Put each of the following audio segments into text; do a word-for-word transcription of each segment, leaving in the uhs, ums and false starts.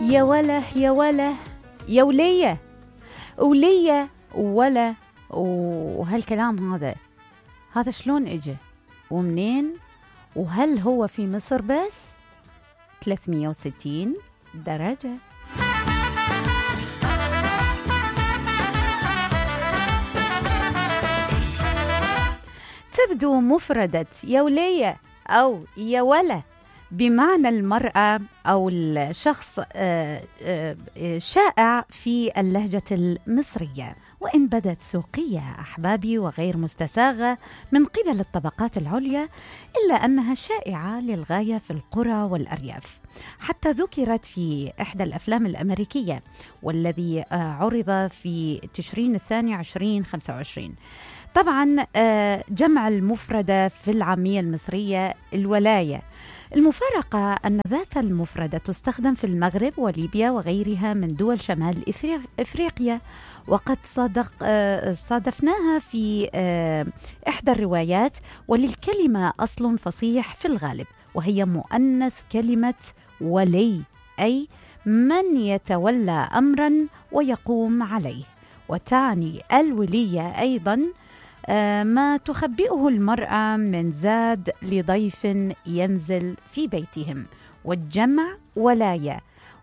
يا ولا يا ولا يا ولية ولية ولا وهالكلام هذا هذا شلون اجى ومنين؟ وهل هو في مصر بس؟ ثلاثمية وستين درجة. تبدو مفردة يا ولية أو يا ولا بمعنى المرأة أو الشخص شائع في اللهجة المصرية، وإن بدت سوقية أحبابي وغير مستساغة من قبل الطبقات العليا، إلا أنها شائعة للغاية في القرى والأرياف، حتى ذكرت في إحدى الأفلام الأمريكية والذي عرض في تشرين الثاني عشرين خمسة وعشرين. طبعا جمع المفردة في العامية المصرية الولاية. المفارقة أن ذات المفردة تستخدم في المغرب وليبيا وغيرها من دول شمال إفريقيا، وقد صادق صادفناها في إحدى الروايات، وللكلمة أصل فصيح في الغالب، وهي مؤنث كلمة ولي، أي من يتولى أمرا ويقوم عليه، وتعني الولية أيضا ما تخبئه المرأة من زاد لضيف ينزل في بيتهم، والجمع ولاية،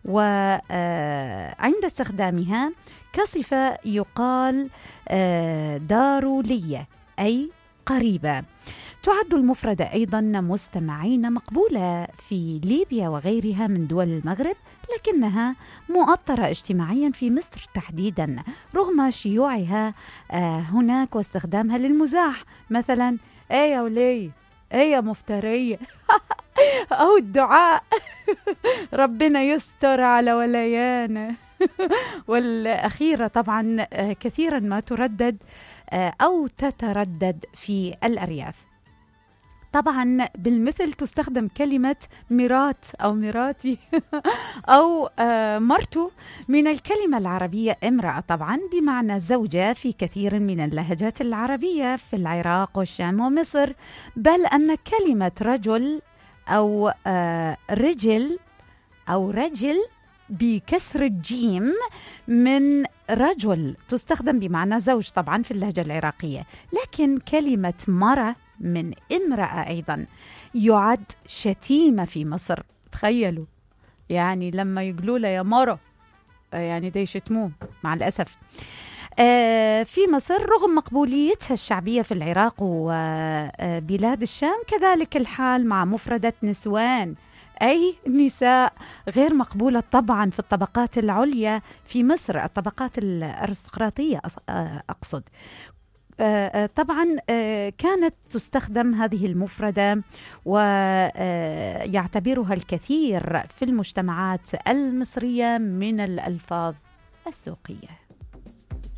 وعند استخدامها كصفة يقال دار لية أي قريبة. تعد المفردة أيضا مستمعين مقبولة في ليبيا وغيرها من دول المغرب، لكنها مؤطرة اجتماعيا في مصر تحديدا رغم شيوعها هناك واستخدامها للمزاح، مثلا ايه يا ولي، ايه يا مفترية أو الدعاء ربنا يستر على ولايانا. والأخيرة طبعا كثيرا ما تردد أو تتردد في الأرياف. طبعا بالمثل تستخدم كلمة مرات أو مراتي أو مرتو من الكلمة العربية امرأة، طبعا بمعنى زوجة في كثير من اللهجات العربية في العراق والشام ومصر، بل أن كلمة رجل أو رجل أو رجل بكسر الجيم من رجل تستخدم بمعنى زوج طبعا في اللهجة العراقية، لكن كلمة مرة من امرأة أيضا يعد شتيمة في مصر. تخيلوا يعني لما يقولوا له يا مرة يعني ده يشتموه مع الأسف. آه في مصر رغم مقبوليتها الشعبية في العراق وبلاد الشام، كذلك الحال مع مفردة نسوان أي نساء، غير مقبولة طبعا في الطبقات العليا في مصر، الطبقات الأرستقراطية أقصد. طبعا كانت تستخدم هذه المفردة ويعتبرها الكثير في المجتمعات المصرية من الألفاظ السوقية.